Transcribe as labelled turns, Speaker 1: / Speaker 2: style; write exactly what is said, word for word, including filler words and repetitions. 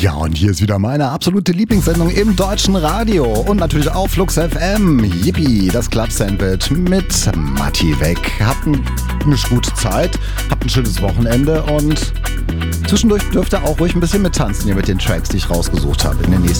Speaker 1: Ja, und hier ist wieder meine absolute Lieblingssendung im deutschen Radio und natürlich auf Flux F M. Yippie, das Club-Sandwich mit Matti weg. Habt eine gute Zeit, habt ein schönes Wochenende und zwischendurch dürft ihr auch ruhig ein bisschen mittanzen hier mit den Tracks, die ich rausgesucht habe in den nächsten